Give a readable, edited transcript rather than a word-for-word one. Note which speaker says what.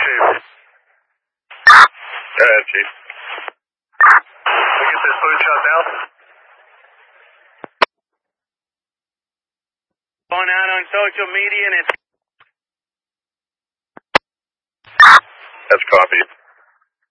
Speaker 1: Chief. Go ahead, Chief. We get this food shut down?
Speaker 2: Going out on social media and it's...
Speaker 1: That's copied.